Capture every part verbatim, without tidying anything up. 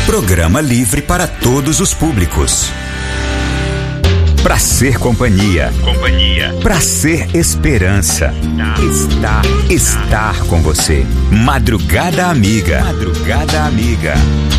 Programa livre para todos os públicos. Pra ser companhia. Companhia. Pra ser esperança. Estar. Estar com você. Madrugada Amiga. Madrugada Amiga.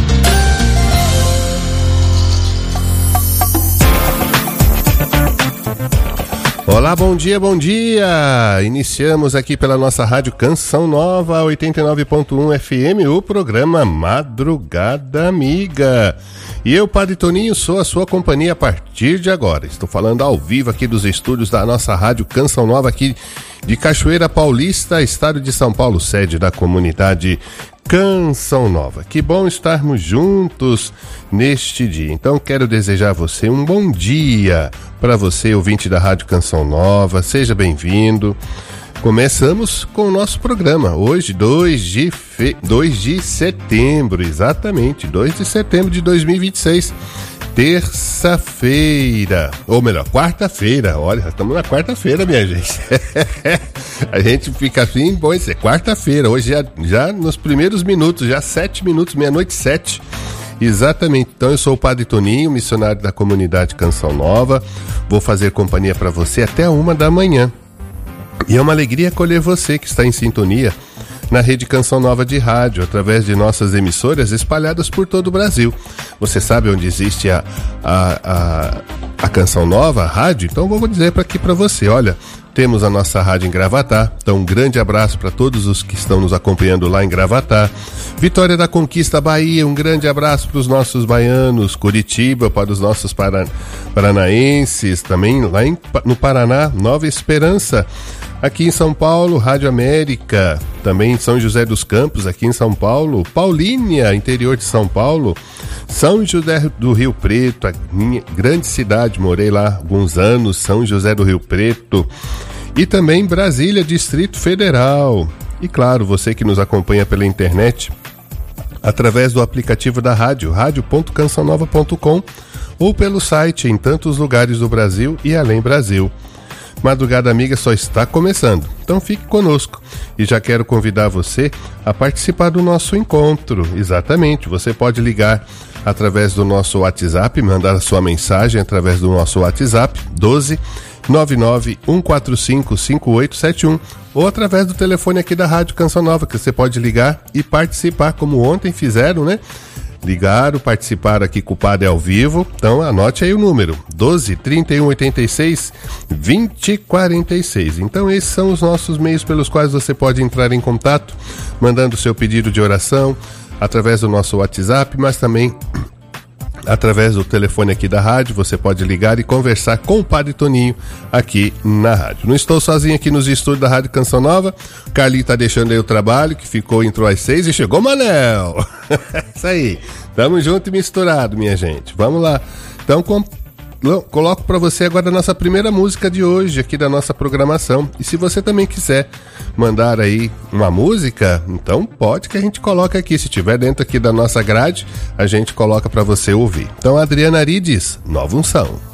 Olá, bom dia, bom dia! Iniciamos aqui pela nossa rádio Canção Nova, oitenta e nove ponto um F M, o programa Madrugada Amiga. E eu, Padre Toninho, sou a sua companhia a partir de agora. Estou falando ao vivo aqui dos estúdios da nossa rádio Canção Nova, aqui de Cachoeira Paulista, estado de São Paulo, sede da comunidade Canção Nova. Que bom estarmos juntos neste dia. Então quero desejar a você um bom dia. Para você, ouvinte da Rádio Canção Nova, seja bem-vindo. Começamos com o nosso programa, hoje, dois de, fe... dois de setembro, exatamente, dois de setembro de dois mil e vinte e seis, terça-feira, ou melhor, quarta-feira, olha, estamos na quarta-feira, minha gente. A gente fica assim, bom, isso é quarta-feira, hoje já, já nos primeiros minutos, já sete minutos, meia-noite sete. Exatamente, então eu sou o Padre Toninho, missionário da comunidade Canção Nova, vou fazer companhia para você até uma da manhã. E é uma alegria acolher você que está em sintonia na Rede Canção Nova de Rádio, através de nossas emissoras espalhadas por todo o Brasil. Você sabe onde existe a, a, a, a Canção Nova, a rádio? Então vou dizer para aqui para você, olha, temos a nossa rádio em Gravatá, então um grande abraço para todos os que estão nos acompanhando lá em Gravatá. Vitória da Conquista, Bahia, um grande abraço para os nossos baianos, Curitiba, para os nossos paran- paranaenses, também lá em, no Paraná, Nova Esperança. Aqui em São Paulo, Rádio América, também em São José dos Campos, aqui em São Paulo, Paulínia, interior de São Paulo, São José do Rio Preto, a minha grande cidade, morei lá alguns anos, São José do Rio Preto, e também Brasília, Distrito Federal. E claro, você que nos acompanha pela internet, através do aplicativo da rádio, rádio ponto canção nova ponto com, ou pelo site em tantos lugares do Brasil e além Brasil. Madrugada Amiga só está começando, então fique conosco. E já quero convidar você a participar do nosso encontro. Exatamente, você pode ligar através do nosso WhatsApp, mandar a sua mensagem através do nosso WhatsApp, doze nove nove um quatro cinco cinco oito sete um, ou através do telefone aqui da Rádio Canção Nova, que você pode ligar e participar, como ontem fizeram, né? Ligaram, participaram aqui com o Padre ao vivo. Então anote aí o número, doze, trinta e um, oitenta e seis, vinte, quarenta e seis. Então esses são os nossos meios pelos quais você pode entrar em contato, mandando seu pedido de oração através do nosso WhatsApp, mas também através do telefone aqui da rádio. Você pode ligar e conversar com o Padre Toninho aqui na rádio. Não estou sozinho aqui nos estúdios da Rádio Canção Nova. O Carlinho tá deixando aí o trabalho, que ficou, entrou às seis e chegou o Manel. Isso aí, tamo junto e misturado, minha gente. Vamos lá. Então, com... coloco para você agora a nossa primeira música de hoje aqui da nossa programação. E se você também quiser mandar aí uma música, então pode, que a gente coloca aqui. Se tiver dentro aqui da nossa grade, a gente coloca para você ouvir. Então, Adriana Arides, Nova Unção.